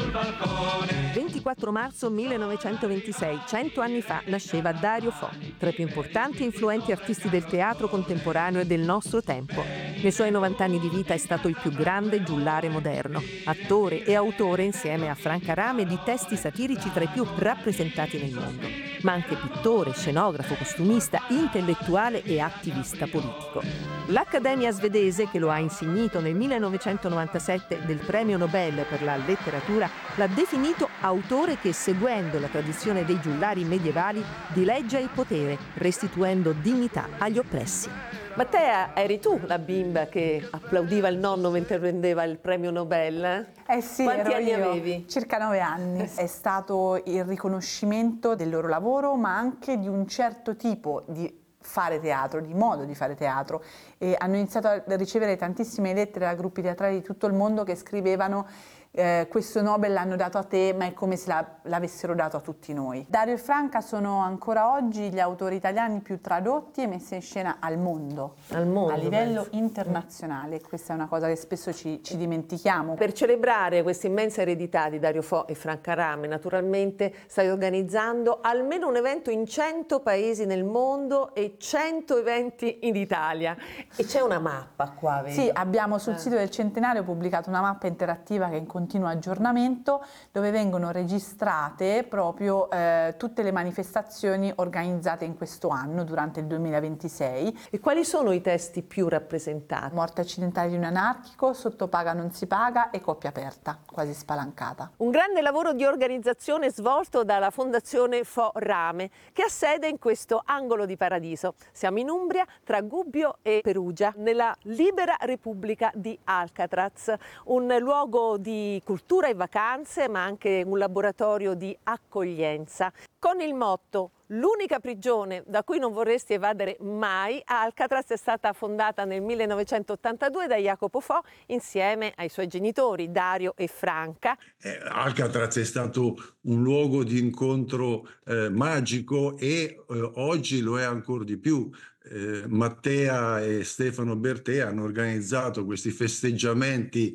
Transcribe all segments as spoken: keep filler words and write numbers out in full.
ventiquattro marzo millenovecentoventisei, cento anni fa, nasceva Dario Fo, tra i più importanti e influenti artisti del teatro contemporaneo e del nostro tempo. Nei suoi novanta anni di vita è stato il più grande giullare moderno, attore e autore insieme a Franca Rame di testi satirici tra i più rappresentati nel mondo, ma anche pittore, scenografo, costumista, intellettuale e attivista politico. L'Accademia svedese, che lo ha insignito nel millenovecentonovantasette del Premio Nobel per la letteratura, l'ha definito autore che, seguendo la tradizione dei giullari medievali, dileggia il potere, restituendo dignità agli oppressi. Mattea, eri tu la bimba che applaudiva il nonno mentre prendeva il premio Nobel? Eh sì, Quanti ero anni io. avevi? Circa nove anni. È stato il riconoscimento del loro lavoro, ma anche di un certo tipo di fare teatro, di modo di fare teatro. E hanno iniziato a ricevere tantissime lettere da gruppi teatrali di tutto il mondo che scrivevano Eh, questo Nobel l'hanno dato a te, ma è come se la, l'avessero dato a tutti noi. Dario e Franca sono ancora oggi gli autori italiani più tradotti e messi in scena al mondo, Al mondo, a livello penso. internazionale. Questa è una cosa che spesso ci, ci dimentichiamo. Per celebrare questa immensa eredità di Dario Fo e Franca Rame, naturalmente stai organizzando almeno un evento in cento paesi nel mondo e cento eventi in Italia. E c'è una mappa qua, vedo. Sì, abbiamo sul Eh. sito del Centenario pubblicato una mappa interattiva che è in continuo aggiornamento, dove vengono registrate proprio eh, tutte le manifestazioni organizzate in questo anno, durante il duemilaventisei. E quali sono i testi più rappresentati? Morte accidentale di un anarchico, Sottopaga non si paga e Coppia aperta, quasi spalancata. Un grande lavoro di organizzazione svolto dalla Fondazione Fo Rame, che ha sede in questo angolo di paradiso. Siamo in Umbria, tra Gubbio e Perugia, nella Libera Repubblica di Alcatraz, un luogo di cultura e vacanze, ma anche un laboratorio di accoglienza. Con il motto "L'unica prigione da cui non vorresti evadere mai", Alcatraz è stata fondata nel millenovecentottantadue da Jacopo Fo insieme ai suoi genitori Dario e Franca. Eh, Alcatraz è stato un luogo di incontro eh, magico e eh, oggi lo è ancora di più. Eh, Mattea e Stefano Bertè hanno organizzato questi festeggiamenti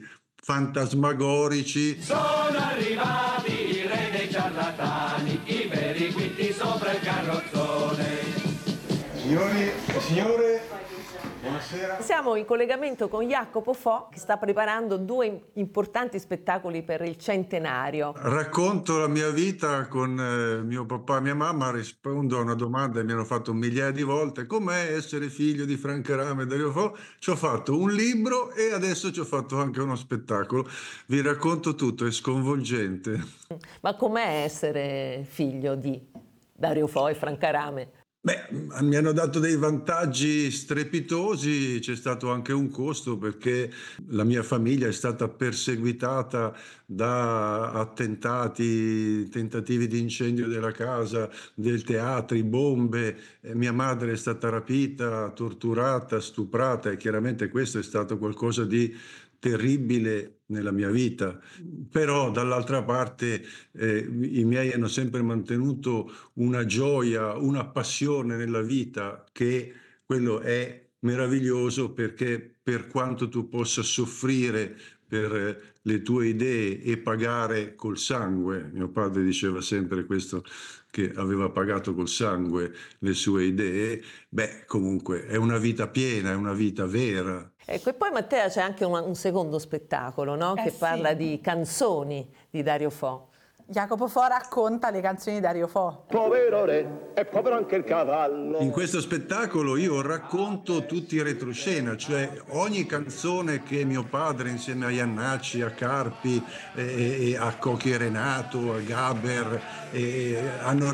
fantasmagorici. Sono arrivati i re dei ciarlatani, i veri quinti sopra il carrozzone. Signori e signore, buonasera. Siamo in collegamento con Jacopo Fo, che sta preparando due importanti spettacoli per il centenario. Racconto la mia vita con eh, mio papà e mia mamma, rispondo a una domanda che mi hanno fatto migliaia di volte: com'è essere figlio di Franca Rame e Dario Fo? Ci ho fatto un libro e adesso ci ho fatto anche uno spettacolo. Vi racconto tutto, è sconvolgente. Ma com'è essere figlio di Dario Fo e Franca Rame? Beh, mi hanno dato dei vantaggi strepitosi, c'è stato anche un costo perché la mia famiglia è stata perseguitata da attentati, tentativi di incendio della casa, del teatro, bombe. Eh, mia madre è stata rapita, torturata, stuprata e chiaramente questo è stato qualcosa di terribile nella mia vita. Però dall'altra parte eh, i miei hanno sempre mantenuto una gioia, una passione nella vita, che quello è meraviglioso, perché per quanto tu possa soffrire per le tue idee e pagare col sangue, mio padre diceva sempre questo, che aveva pagato col sangue le sue idee, beh, comunque è una vita piena, è una vita vera. Ecco, e poi Mattea c'è anche un, un secondo spettacolo, no? Eh che sì. parla di canzoni di Dario Fo. Jacopo Fo racconta le canzoni di Dario Fo. Povero re, è povero anche il cavallo. In questo spettacolo io racconto tutti i retroscena, cioè ogni canzone che mio padre insieme a Iannacci, a Carpi, eh, a Cocchi e Renato, a Gaber eh, hanno